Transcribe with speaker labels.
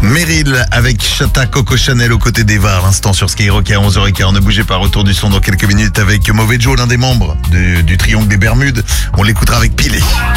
Speaker 1: Meryl avec Chata Coco Chanel aux côtés d'Eva à l'instant sur Skyrock à 11h15. Ne bougez pas, retour du son dans quelques minutes avec Mauvais Joe, l'un des membres du Triangle des Bermudes. On l'écoutera avec Pilé.